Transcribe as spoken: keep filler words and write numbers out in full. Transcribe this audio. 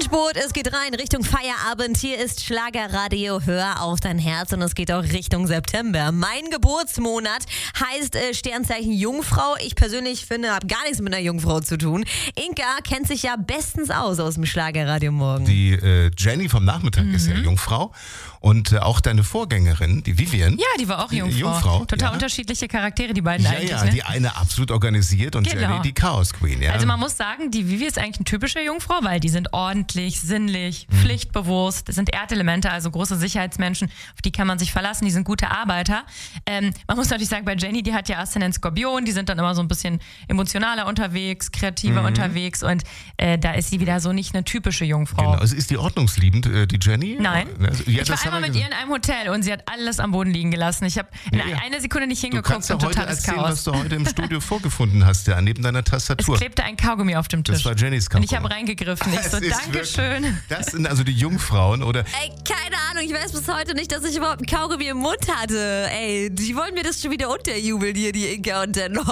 Endspurt, es geht rein Richtung Feierabend. Hier ist Schlagerradio, hör auf dein Herz und es geht auch Richtung September. Mein Geburtsmonat heißt äh, Sternzeichen Jungfrau. Ich persönlich finde, habe gar nichts mit einer Jungfrau zu tun. Inka kennt sich ja bestens aus aus dem Schlagerradio morgen. Die äh, Jenny vom Nachmittag Mhm. ist ja Jungfrau und äh, auch deine Vorgängerin, die Vivian. Ja, die war auch Jungfrau. Jungfrau, Total ja. unterschiedliche Charaktere, die beiden Ja, eigentlich. ja, ne? die eine absolut organisiert und Genau. Jenny die Chaos Queen. Ja. Also man muss sagen, die Vivi ist eigentlich eine typische Jungfrau, weil die sind ordentlich, sinnlich, Mhm. pflichtbewusst, das sind Erdelemente, also große Sicherheitsmenschen, auf die kann man sich verlassen, die sind gute Arbeiter. Ähm, man muss natürlich sagen, bei Jenny, die hat ja Aszendent Skorpion, die sind dann immer so ein bisschen emotionaler unterwegs, kreativer Mhm. unterwegs und äh, da ist sie wieder so nicht eine typische Jungfrau. Genau. Also ist die ordnungsliebend, äh, die Jenny? Nein. Also, ja, ich das war einmal haben mit wir ihr in einem Hotel und sie hat alles am Boden liegen gelassen. Ich habe in Ja, ja. eine Sekunde nicht Du hingeguckt kannst ja und heute totales erzählen, Chaos. was du heute im Studio vorgefunden hast, ja, neben deiner Es Tastatur. klebte ein Kaugummi auf dem Tisch. Das war Jennys Und Kaugummi. ich habe reingegriffen. Ich Es so, ist Dankeschön. wirklich- Das sind also die Jungfrauen, oder? Ey, keine Ahnung, ich weiß bis heute nicht, dass ich überhaupt einen Kaugummi im Mund hatte. Ey, die wollen mir das schon wieder unterjubeln hier, die Inka und der